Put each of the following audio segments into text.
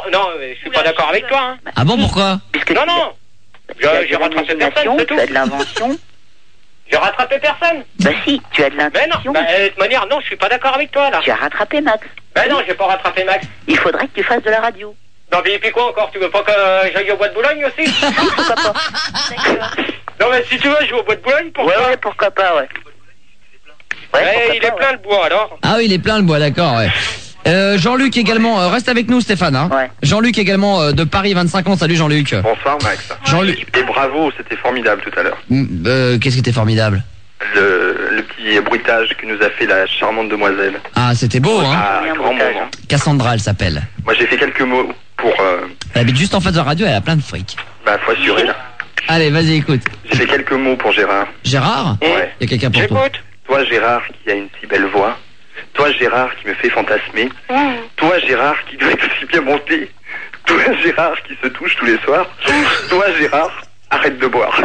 je suis pas d'accord avec toi. Hein. Ah bon, pourquoi? Non. J'ai rattrapé personne, c'est tout. Tu as de l'invention. J'ai rattrapé personne. Bah si, tu as de l'intuition. Mais non, de toute manière, non, je suis pas d'accord avec toi, là. Tu as rattrapé Max. Ben non, j'ai pas rattrapé Max. Il faudrait que tu fasses de la radio. Non, mais et puis quoi encore? Tu veux pas que j'aille au bois de Boulogne aussi? Pourquoi pas? D'accord. Non, mais si tu veux, je vais au bois de Boulogne, pourquoi? Ouais, pourquoi pas, ouais. Il est plein le bois, alors. Ah oui, il est plein le bois, d'accord, ouais. Jean-Luc également, reste avec nous Stéphane. Hein. Ouais. Jean-Luc également de Paris, 25 ans. Salut Jean-Luc. Bonsoir Max. Jean-Luc. Et bravo, c'était formidable tout à l'heure. Qu'est-ce qui était formidable? Le petit bruitage que nous a fait la charmante demoiselle. Ah, c'était beau, hein. Ah, grand moment. Cassandra, elle s'appelle. Moi j'ai fait quelques mots pour... Elle habite juste en face de la radio, elle a plein de fric. Bah faut assurer là. Allez, vas-y, écoute. J'ai fait quelques mots pour Gérard. Gérard? Ouais. Il y a quelqu'un pour toi. J'écoute. Toi Gérard qui a une si belle voix. Toi Gérard qui me fait fantasmer. Toi Gérard qui doit être aussi bien monté. Toi Gérard qui se touche tous les soirs. Toi Gérard, arrête de boire.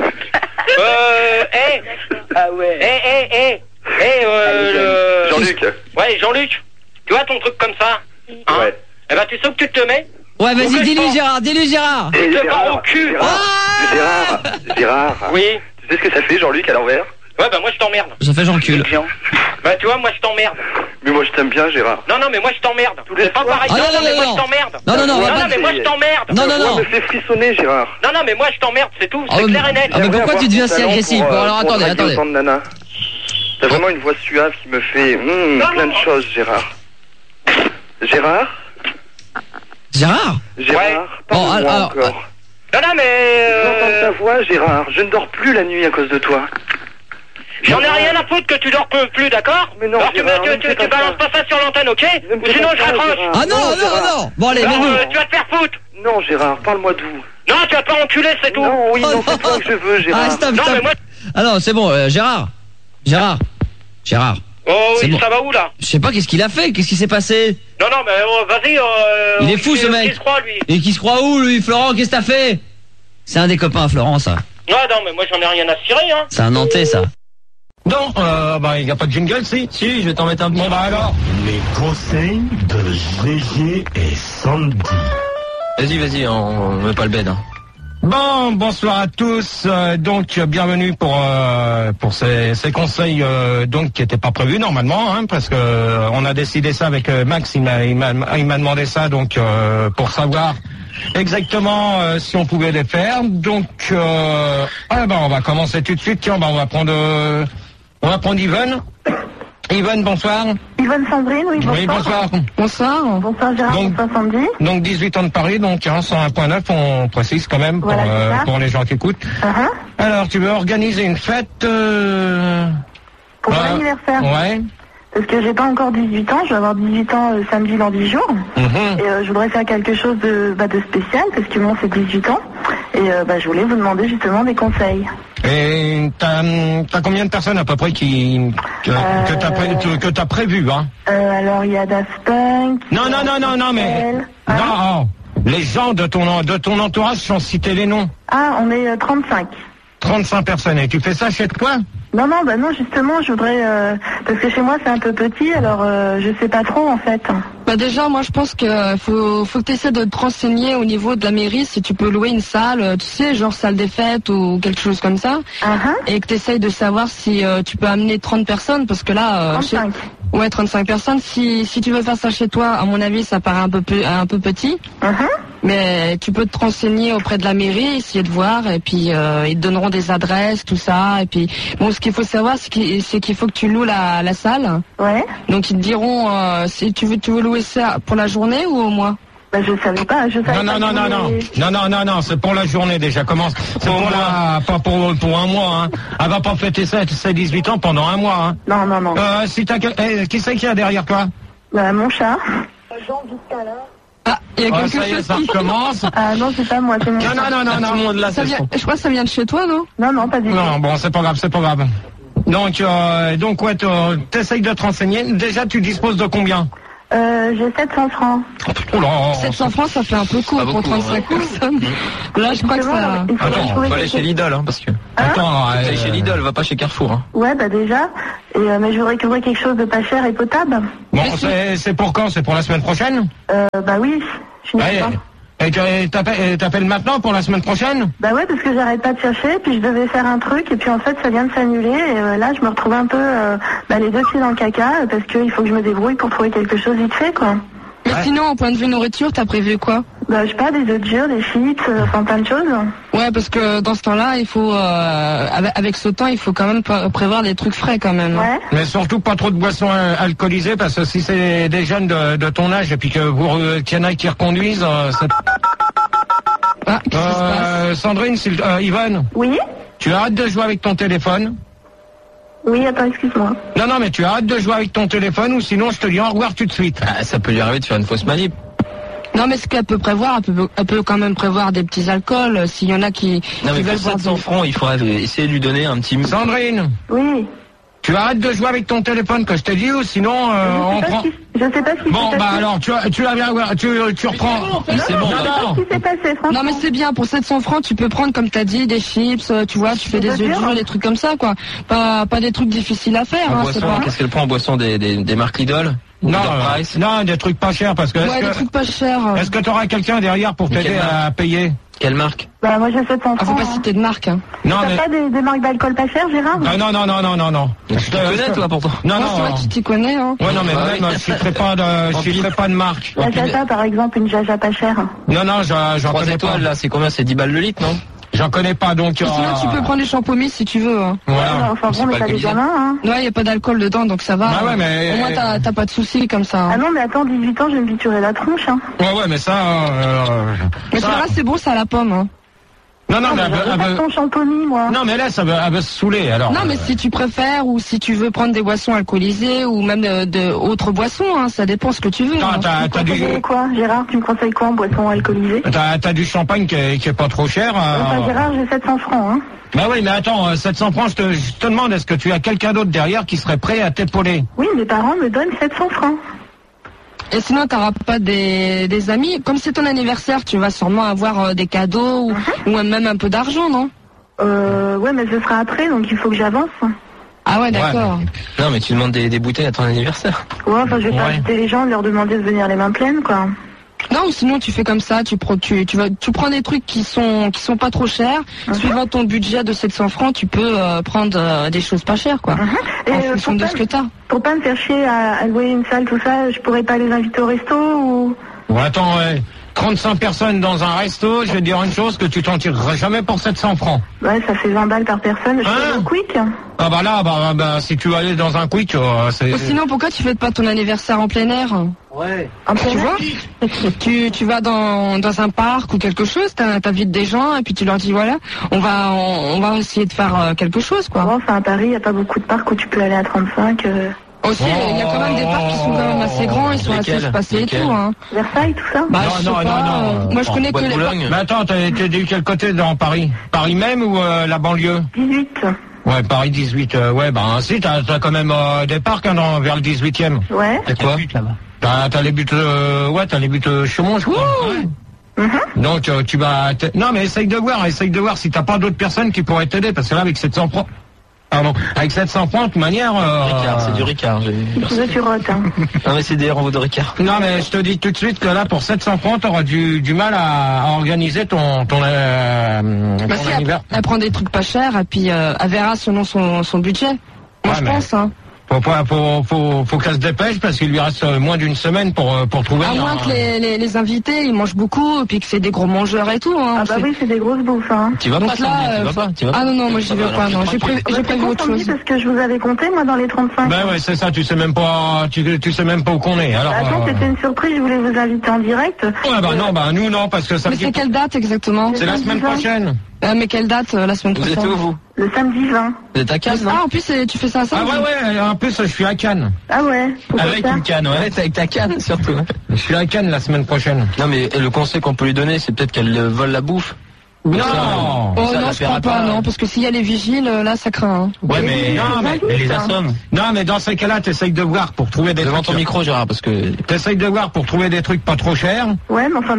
Ah ouais. Jean-Luc. Ouais, Jean-Luc. Tu vois ton truc comme ça? Hein? Ouais. Eh ben, tu sais où que tu te mets? Ouais, vas-y, dis-lui Gérard. Et te barre au cul. Gérard. Oui. Tu sais ce que ça fait Jean-Luc à l'envers? Ouais, bah moi je t'emmerde. Ça fait j'encule. Bah tu vois, moi je t'emmerde. Mais moi je t'aime bien Gérard. Non, mais moi je t'emmerde. C'est pas pareil. Ah, non, mais moi je t'emmerde. Non, mais moi je t'emmerde. Non. me fait frissonner Gérard. Non, mais moi je t'emmerde, c'est tout. C'est clair et net. Ah, mais pourquoi tu deviens si agressif? Bon, alors attendez. T'as vraiment une voix suave qui me fait plein de choses Gérard. Gérard, parle-moi encore. Non, mais... J'entends ta voix Gérard, je ne dors plus la nuit à cause de toi. J'en ai rien à foutre que tu dors plus, d'accord? Mais non, alors Gérard, tu balances pas ça sur l'antenne, ok? Ou sinon je raccroche. Ah non. Bon allez, alors, tu vas te faire foutre. Non Gérard, parle-moi d'où. Non, tu vas pas enculer, c'est tout. Non, c'est toi que je veux Gérard. Ah, stop. Non, mais moi... Ah non, c'est bon, Gérard. Oh oui, bon. Ça va où là? Je sais pas, qu'est-ce qu'il a fait? Qu'est-ce qui s'est passé? Non, mais vas-y. Il est fou ce mec. Il se croit, lui. Et qui se croit où lui? Florent, qu'est-ce que t'as fait? C'est un des copains à Florent, ça. Non, mais moi j'en ai rien à cirer, hein. C'est un Nantais, ça. Non, il n'y a pas de jingle, si, je vais t'en mettre un petit. Bon, bah alors. Les conseils de Gégé et Sandy. Vas-y, on met pas le bed. Hein. Bon, bonsoir à tous. Donc, bienvenue pour ces conseils donc qui n'étaient pas prévus normalement, hein, parce que on a décidé ça avec Max. Il m'a demandé ça donc pour savoir exactement si on pouvait les faire. Donc, on va commencer tout de suite. Tiens, on va prendre Yvonne. Yvonne, bonsoir. Yvonne Sandrine, oui, bonsoir. Oui, bonsoir. Bonsoir. Bonsoir Gérard, bonsoir Sandy. Donc 18 ans de Paris, donc 101.9, on précise quand même pour les gens qui écoutent. Alors, tu veux organiser une fête pour mon anniversaire. Ouais. Parce que j'ai pas encore 18 ans, je vais avoir 18 ans samedi dans 10 jours. Et je voudrais faire quelque chose de spécial, parce que moi c'est 18 ans. Et je voulais vous demander justement des conseils. Et t'as combien de personnes à peu près que t'as prévu, hein? Alors il y a Daft Punk. Non, mais non, les gens de ton entourage sont cités les noms. Ah, on est 35. 35 personnes. Et tu fais ça chez toi? Non, justement, je voudrais... parce que chez moi, c'est un peu petit, alors je sais pas trop, en fait. Bah déjà, moi, je pense que faut que tu essaies de te renseigner au niveau de la mairie, si tu peux louer une salle, tu sais, genre salle des fêtes ou quelque chose comme ça. Et que tu essayes de savoir si tu peux amener 30 personnes, parce que là... 35. Ouais, 35 personnes. Si tu veux faire ça chez toi, à mon avis, ça paraît un peu petit. Mais tu peux te renseigner auprès de la mairie, essayer de voir, et puis ils te donneront des adresses, tout ça. Et puis, bon, ce qu'il faut savoir, c'est qu'il faut que tu loues la salle. Ouais. Donc ils te diront si tu veux louer ça pour la journée ou au mois. Je savais pas. Non, c'est pour la journée déjà. Commence. C'est pas pour un mois. Hein. Elle va pas fêter ça, ses 18 ans pendant un mois. Hein. Non. Qui c'est qu'il y a derrière toi? Mon chat. Jean Vitala. Ah, il y a quelque chose ça recommence. Ah non, c'est pas moi, c'est mon chat. Non. Je crois que ça vient de chez toi, non? Non, pas du tout. Non, bon, c'est pas grave. Donc ouais, t'essayes de te renseigner. Déjà, tu disposes de combien? J'ai 700 francs. 700 francs, ça fait un peu court pour 35 personnes. Là, je crois que ça... Attends, faut aller chez Lidl, hein, parce que... Attends, aller chez Lidl, va pas chez Carrefour. Hein. Ouais, déjà. Mais je voudrais quelque chose de pas cher et potable. Bon, c'est pour quand? C'est pour la semaine prochaine? Oui. Et t'appelles maintenant pour la semaine prochaine? Bah ouais, parce que j'arrête pas de chercher, puis je devais faire un truc, et puis en fait ça vient de s'annuler, et là je me retrouve un peu les deux pieds dans le caca, parce qu'il faut que je me débrouille pour trouver quelque chose vite fait, quoi. Mais sinon, en point de vue nourriture, t'as prévu quoi? Bah je sais pas, des œufs durs, des chips, enfin plein de choses. Ouais, parce que dans ce temps-là, il faut, avec ce temps, il faut quand même prévoir des trucs frais quand même. Ouais. Mais surtout pas trop de boissons alcoolisées, parce que si c'est des jeunes de ton âge et puis que qu'il y en a qui reconduisent, Ah, qu'est-ce qui se passe? Sandrine, Yvonne. Oui? Tu arrêtes de jouer avec ton téléphone? Oui, attends, excuse-moi. Non, mais tu arrêtes de jouer avec ton téléphone ou sinon je te dis au revoir tout de suite. Ah, ça peut lui arriver de faire une fausse manip. Non, mais ce qu'elle peut prévoir, elle peut quand même prévoir des petits alcools, s'il y en a qui Non, mais veulent pour boire 700 francs, il faudrait essayer de lui donner un petit... Sandrine, Oui. tu arrêtes de jouer avec ton téléphone que je t'ai dit ou sinon on prend... Je sais pas ce qui Bon, s'est bah passé. alors, tu reprends... C'est bon, Je sais pas ce qui s'est passé, franchement. Non mais c'est bien, pour 700 francs tu peux prendre comme t'as dit des chips, tu vois, tu fais des œufs durs, des trucs comme ça quoi. Pas des trucs difficiles à faire, En c'est boisson, pas... qu'est-ce qu'elle prend en boisson des marques Lidl? Non, Price? non, des trucs pas chers parce que... Ouais, des trucs pas chers. Est-ce que tu auras quelqu'un derrière pour t'aider à payer? Quelle marque? Bah moi j'ai 700 Ah, faut francs. pas citer de marque. Hein. Non, T'as mais... pas des marques d'alcool pas chères, Gérard? Non. Tu te connais toi pourtant? Non, C'est vrai que tu t'y connais, hein. Ouais, non, mais Bah même, oui. je citerai pas de marque. La Jaja, par exemple, une Jaja pas chère. Non, j'en 3 connais pas. étoiles là, c'est combien? C'est 10 balles le litre, non? J'en connais pas, donc... Sinon tu peux prendre les champomis si tu veux. Hein. Voilà. Enfin c'est bon, mais pas t'as des alcoolisé. gamins, hein. Ouais, y a pas d'alcool dedans, donc ça va. Bah ouais, mais... Au moins t'as pas de soucis comme ça. Ah Hein. non, mais attends, 18 ans, je vais me biturer la tronche, hein. Ouais, mais ça... Mais ça- ça va, c'est bon, ça à la pomme. Hein. Non, mais J'ai pas ton champomis, moi. Non, mais là, elle va se saouler, alors. Non, mais si tu préfères ou si tu veux prendre des boissons alcoolisées ou même d'autres boissons, hein, ça dépend ce que tu veux. Attends, hein. t'as Tu me conseilles quoi, Gérard? Tu me conseilles quoi en boisson alcoolisée? T'as du champagne qui est pas trop cher. Enfin, Gérard, j'ai 700 francs, hein. Bah oui, mais attends, 700 francs, je te demande, est-ce que tu as quelqu'un d'autre derrière qui serait prêt à t'épauler? Oui, mes parents me donnent 700 francs. Et sinon, t'auras pas des amis. Comme c'est ton anniversaire, tu vas sûrement avoir des cadeaux ou même un peu d'argent, non? Ouais, mais ce sera après, donc il faut que j'avance. Ah ouais, d'accord. Non, mais tu demandes des bouteilles à ton anniversaire. Ouais, enfin, je vais pas inviter les gens, leur demander de venir les mains pleines, quoi. Non, ou sinon tu fais comme ça, tu prends des trucs qui sont pas trop chers. Suivant ton budget de 700 francs, tu peux prendre des choses pas chères, quoi. Et En fonction de ce que t'as. Pour pas me faire chier à louer une salle, tout ça, je pourrais pas les inviter au resto ou... Bon, attends, 35 personnes dans un resto, je vais te dire une chose, que tu t'en tireras jamais pour 700 francs. Ouais, ça fait 20 balles par personne, je fais le quick. Ah bah là, si tu vas aller dans un quick, c'est... Ou sinon, pourquoi tu fais pas ton anniversaire en plein air? Ouais. Tu vois, tu vas dans un parc ou quelque chose, t'invites des gens et puis tu leur dis voilà, on va essayer de faire quelque chose, quoi. Bon, enfin à Paris, il n'y a pas beaucoup de parcs où tu peux aller à 35. Aussi, il y a quand même des parcs qui sont quand même assez grands, ils sont assez espacés et tout, hein. Versailles, tout ça. Bah, je sais pas, moi je connais que les... Mais attends, t'es de quel côté dans Paris? Paris même ou la banlieue? 18. Ouais, Paris 18, si, t'as quand même des parcs vers le 18e. Ouais. T'as quoi? T'as les buts, t'as les buts Chaumont, je crois. Ouais. Donc tu vas... Non, mais essaye de voir si t'as pas d'autres personnes qui pourraient t'aider, parce que là, avec 700 francs... Pardon, avec 700 francs, de toute manière... Ricard, c'est du Ricard. Tu rotes, hein. Non, mais c'est des renvois de Ricard. Non, mais je te dis tout de suite que là, pour 700 francs, t'auras du mal à organiser ton anniversaire. Elle prend des trucs pas chers et puis elle verra selon son budget. Moi, je pense, hein. Faut qu'elle se dépêche parce qu'il lui reste moins d'une semaine pour trouver... À moins que les invités, ils mangent beaucoup et puis que c'est des gros mangeurs et tout, hein. Ah bah oui, c'est des grosses bouffes, hein. Tu vas pas, tu vas pas. Ah non, moi j'y vais pas, non. J'ai prévu autre chose. Parce que je vous avais compté, moi, dans les 35. Ben ouais, c'est ça, tu sais même pas où qu'on est. Alors, attends, c'était une surprise, je voulais vous inviter en direct. Ouais, nous non, parce que ça... Mais c'est quelle date exactement? C'est la semaine prochaine. Mais quelle date la semaine prochaine? Vous êtes où, vous? Le samedi 20. Vous êtes à Cannes, non? Ah, en plus, tu fais ça à samedi? Ah ouais, en plus, je suis à Cannes. Ah ouais? Avec une canne, ouais. Avec ta canne, surtout. Je suis à Cannes la semaine prochaine. Non, mais le conseil qu'on peut lui donner, c'est peut-être qu'elle vole la bouffe. Non! Oh non, je crois pas, non, parce que s'il y a les vigiles, là, ça craint. Hein. Ouais, mais les assommes. Non, mais dans ces cas-là, t'essayes de voir pour trouver des Devant trucs... ton micro, Gérard, parce que... T'essayes de voir pour trouver des trucs pas trop chers. Ouais, mais enfin...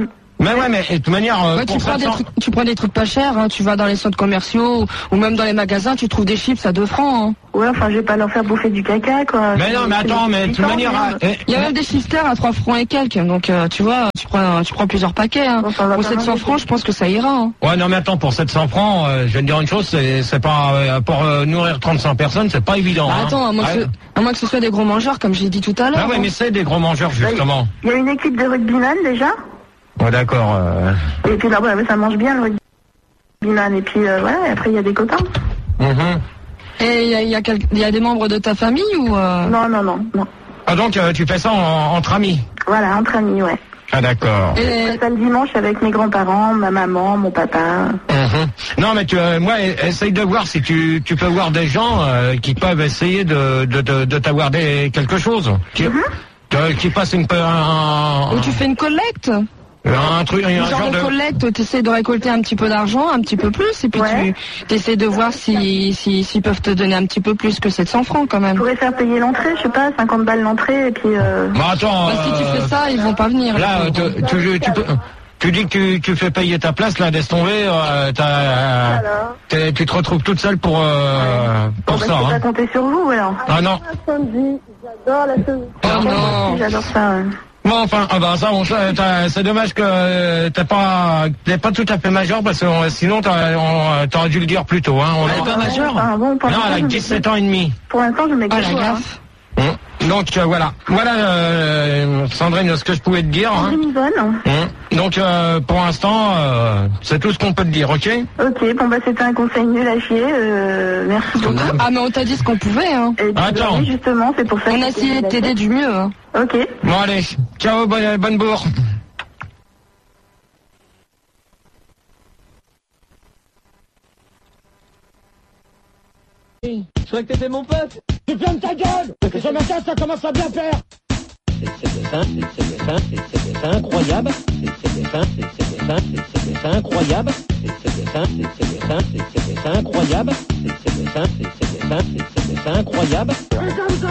Mais ouais, mais de toute manière, tu prends des trucs pas chers, hein. Tu vas dans les centres commerciaux ou même dans les magasins, tu trouves des chips à 2 francs. Hein. Ouais, enfin, je vais pas leur faire bouffer du caca, quoi. Mais non, mais attends, mais de toute manière... Il y a même des chiffres à 3 francs et quelques, donc tu vois, tu prends plusieurs paquets. Hein. Bon, pour 700 francs, je pense que ça ira. Hein. Ouais, non, mais attends, pour 700 francs, je vais te dire une chose, c'est pas... pour nourrir 35 personnes, c'est pas évident. Bah, attends, à moins que ce soit des gros mangeurs, comme j'ai dit tout à l'heure. Ah ouais, mais c'est des gros mangeurs, justement. Il y a une équipe de rugbyman, déjà. Ouais, d'accord. Et puis là, ouais, ça mange bien, le rugbyman. Et puis, voilà, après, il y a des copains. Et il y a des membres de ta famille ou Non. Ah, donc, tu fais ça entre amis? Voilà, entre amis, ouais. Ah, d'accord. Et je fais ça le dimanche avec mes grands-parents, ma maman, mon papa. Non, mais moi, essaye de voir si tu peux voir des gens qui peuvent essayer de t'avoir quelque chose. Qui passent Ou tu fais une collecte. Un truc, un genre de collecte, tu essaies de récolter un petit peu d'argent, un petit peu plus, et puis tu essaies de voir s'ils peuvent te donner un petit peu plus que 700 francs quand même. Je pourrais faire payer l'entrée, je sais pas, 50 balles l'entrée, et puis... Bah attends... si tu fais ça, ils vont pas venir. Là, tu dis que tu fais payer ta place, là, laisse tomber, tu te retrouves toute seule pour ça. Je peux pas compter sur vous, alors. Ah non. J'adore la samedi. Oh non. J'adore ça, Bon, enfin, c'est dommage que t'es pas tout à fait majeur, parce que sinon t'aurais dû le dire plus tôt, hein. Elle est pas majeure? Non, elle a 17 ans et demi. Pour l'instant, je m'écoute. La gaffe. Donc voilà. Voilà, Sandrine, ce que je pouvais te dire. Donc pour l'instant, c'est tout ce qu'on peut te dire, ok? Ok, bon bah c'était un conseil nul à chier. Merci beaucoup. Ah mais on t'a dit ce qu'on pouvait, hein. Attends. Justement, c'est pour ça. On a essayé de t'aider du mieux. Hein. Ok. Bon allez, ciao, bonne bourre. Je croyais que t'étais mon pote. Tu fermes ta gueule. Ce matin, ça commence à bien faire. C'est incroyable. C'est incroyable. C'est incroyable. C'est incroyable.